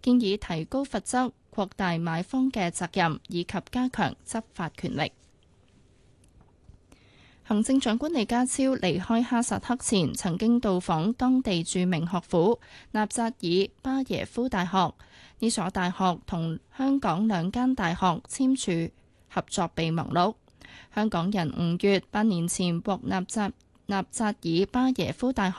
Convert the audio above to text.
建議提高罰則、擴大買方嘅責任以及加強執法權力。行政長官李家超離開哈薩克前，曾經到訪當地著名學府納扎爾巴耶夫大學。呢所大學同香港兩間大學簽署合作備忘錄。香港人5月8年前獲納扎爾巴耶夫大學